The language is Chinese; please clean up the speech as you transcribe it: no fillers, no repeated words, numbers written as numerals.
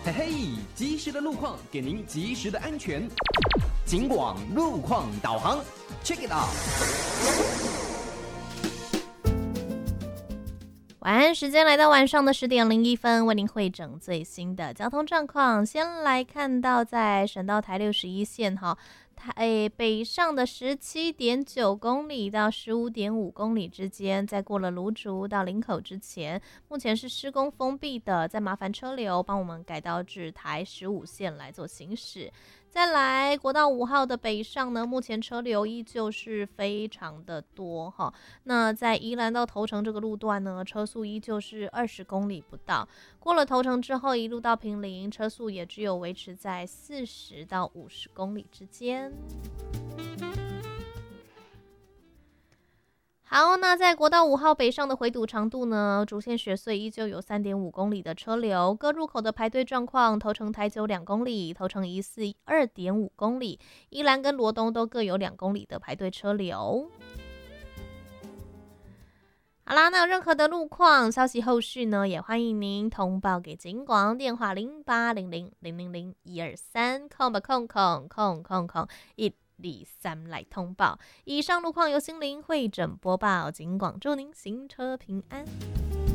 嘿嘿，及时的路况给您及时的安全。警广路况导航 ，Check it out。 晚安时间来到晚上的10:01，为您汇整最新的交通状况。先来看到在省道台61线哈。北上的17.9公里到15.5公里之间，在过了芦竹到林口之前，目前是施工封闭的，再麻烦车流帮我们改道至台15线来做行驶。再来国道5号的北上呢，目前车流依旧是非常的多哈。那在宜兰到头城这个路段呢，车速依旧是20公里不到。过了头城之后，一路到坪林，车速也只有维持在40到50公里之间。好，那在国道5号北上的回堵长度呢，主线雪隧依旧有3.5公里的车流，各入口的排队状况，头城台9 2公里，头城宜4 2.5公里，宜兰跟罗东都各有2公里的排队车流。好啦，那有任何的路况消息后续呢，也欢迎您通报给警广，电话0800000123空吧空123来通报。以上路况由心灵会诊播报，警广祝您行车平安。